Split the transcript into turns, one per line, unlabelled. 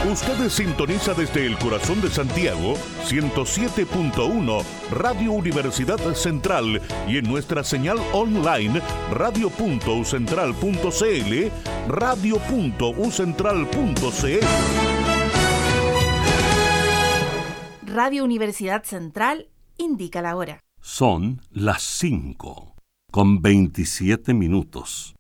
Usted sintoniza desde el corazón de Santiago 107.1 Radio Universidad Central y en nuestra señal online radio.ucentral.cl, radio.ucentral.cl.
Radio Universidad Central indica la hora.
Son las 5:27.